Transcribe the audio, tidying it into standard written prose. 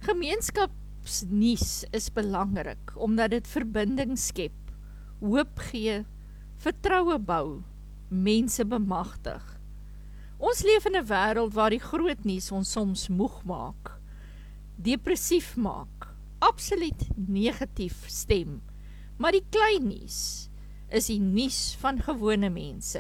Gemeenskapsnuus is belangrik, omdat dit verbinding skep, hoop gee, vertroue bou, mense bemagtig. Ons leef in 'n wêreld waar die groot nuus ons soms moeg maak, depressief maak, absoluut negatief stem, maar die klein nuus is die nuus van gewone mense.